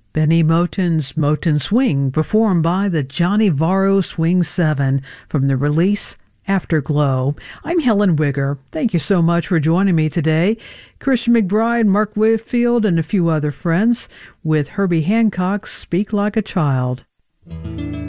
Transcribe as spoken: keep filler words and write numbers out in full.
Benny Moten's Moten Swing, performed by the Johnny Varro Swing seven from the release Afterglow. I'm Helen Wigger. Thank you so much for joining me today. Christian McBride, Mark Whitfield, and a few other friends with Herbie Hancock's Speak Like a Child.